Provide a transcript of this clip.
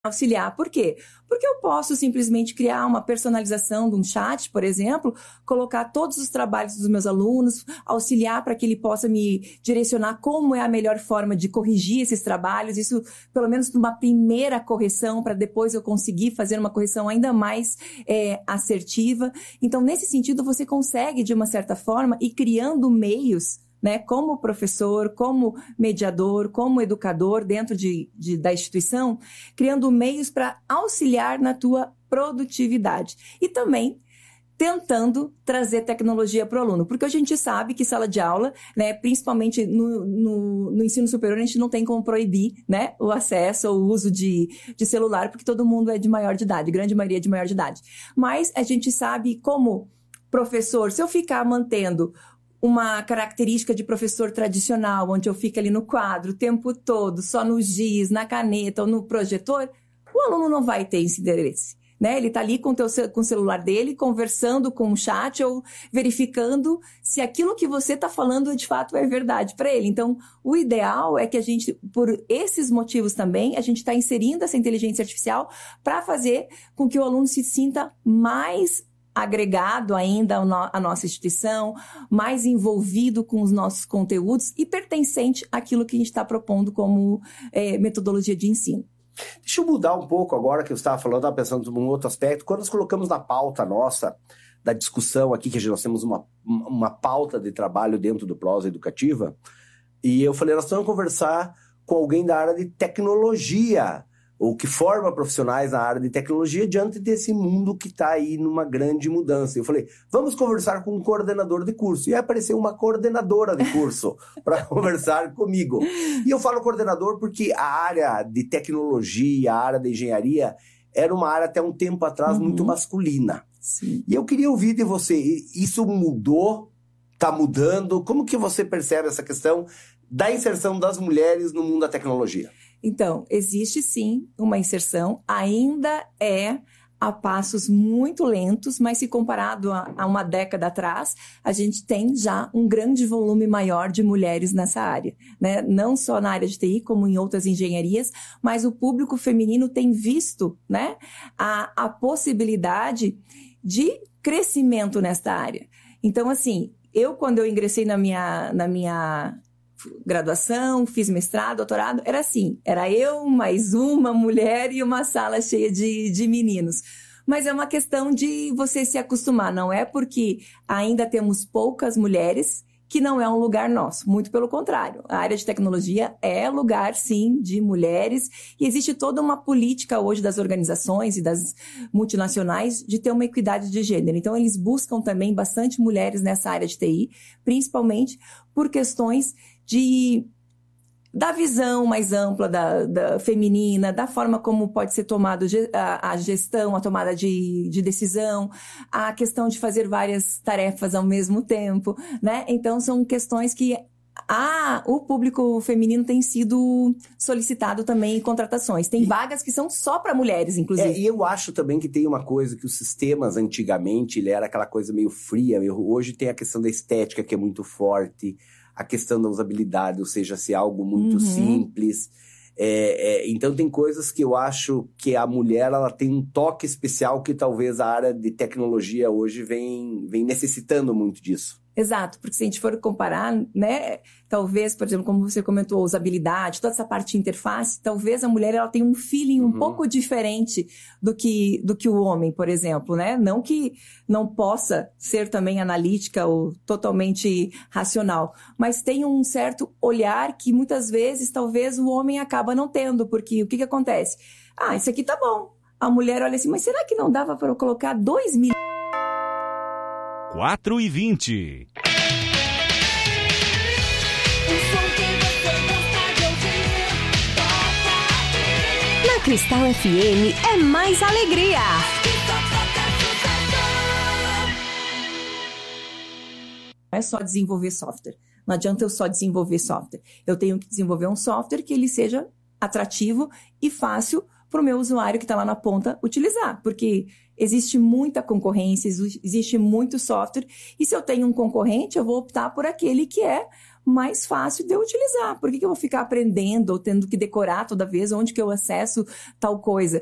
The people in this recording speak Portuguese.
auxiliar. Por quê? Porque eu posso simplesmente criar uma personalização de um chat, por exemplo, colocar todos os trabalhos dos meus alunos, auxiliar para que ele possa me direcionar como é a melhor forma de corrigir esses trabalhos, isso pelo menos numa primeira correção, para depois eu conseguir fazer uma correção ainda mais assertiva. Então, nesse sentido, você consegue, de uma certa forma, ir criando meios, né, como professor, como mediador, como educador dentro da instituição, criando meios para auxiliar na tua produtividade. E também tentando trazer tecnologia para o aluno, porque a gente sabe que sala de aula, né, principalmente no ensino superior, a gente não tem como proibir, né, o acesso ou o uso de celular, porque todo mundo é de maior de idade, grande maioria é de maior de idade. Mas a gente sabe como professor, se eu ficar mantendo uma característica de professor tradicional, onde eu fico ali no quadro o tempo todo, só no giz, na caneta ou no projetor, o aluno não vai ter esse interesse, né? Ele está ali com o celular dele, conversando com o chat ou verificando se aquilo que você está falando de fato é verdade para ele. Então, o ideal é que a gente, por esses motivos também, a gente está inserindo essa inteligência artificial para fazer com que o aluno se sinta mais agregado ainda à nossa instituição, mais envolvido com os nossos conteúdos e pertencente àquilo que a gente está propondo como metodologia de ensino. Deixa eu mudar um pouco agora que eu estava falando, estava pensando em um outro aspecto. Quando nós colocamos na pauta nossa, da discussão aqui, que nós temos uma pauta de trabalho dentro do Prosa Educativa, e eu falei, nós vamos conversar com alguém da área de tecnologia, ou que forma profissionais na área de tecnologia diante desse mundo que está aí numa grande mudança. Eu falei, vamos conversar com um coordenador de curso. E aí apareceu uma coordenadora de curso para conversar comigo. E eu falo coordenador porque a área de tecnologia, a área de engenharia, era uma área até um tempo atrás muito masculina. Sim. E eu queria ouvir de você, isso mudou? Está mudando? Como que você percebe essa questão da inserção das mulheres no mundo da tecnologia? Então, existe sim uma inserção, ainda a passos muito lentos, mas se comparado a uma década atrás, a gente tem já um grande volume maior de mulheres nessa área, né? Não só na área de TI, como em outras engenharias, mas o público feminino tem visto, né, a possibilidade de crescimento nesta área. Então, assim, quando eu ingressei na minha graduação, fiz mestrado, doutorado, era assim, era eu, mais uma mulher e uma sala cheia de meninos. Mas é uma questão de você se acostumar, não é porque ainda temos poucas mulheres que não é um lugar nosso, muito pelo contrário. A área de tecnologia é lugar, sim, de mulheres, e existe toda uma política hoje das organizações e das multinacionais de ter uma equidade de gênero. Então, eles buscam também bastante mulheres nessa área de TI, principalmente por questões da visão mais ampla da feminina, da forma como pode ser tomada a gestão, a tomada de decisão, a questão de fazer várias tarefas ao mesmo tempo, né? Então, são questões que o público feminino tem sido solicitado também em contratações. Tem vagas que são só para mulheres, inclusive. E eu acho também que tem uma coisa que os sistemas, antigamente, ele era aquela coisa meio fria. Hoje tem a questão da estética, que é muito forte, a questão da usabilidade, ou seja, se é algo muito simples. Então, tem coisas que eu acho que a mulher ela tem um toque especial que talvez a área de tecnologia hoje vem necessitando muito disso. Exato, porque se a gente for comparar, né, talvez, por exemplo, como você comentou, a usabilidade, toda essa parte de interface, talvez a mulher ela tenha um feeling um pouco diferente do que o homem, por exemplo, né? Não que não possa ser também analítica ou totalmente racional, mas tem um certo olhar que muitas vezes talvez o homem acaba não tendo, porque o que acontece? Isso aqui tá bom. A mulher olha assim, mas será que não dava para eu colocar 2 mil... 4h20. Na Cristal FM é mais alegria. Não é só desenvolver software. Não adianta eu só desenvolver software. Eu tenho que desenvolver um software que ele seja atrativo e fácil para o meu usuário que está lá na ponta utilizar, porque existe muita concorrência, existe muito software, e se eu tenho um concorrente, eu vou optar por aquele que é mais fácil de eu utilizar. Por que eu vou ficar aprendendo ou tendo que decorar toda vez onde que eu acesso tal coisa?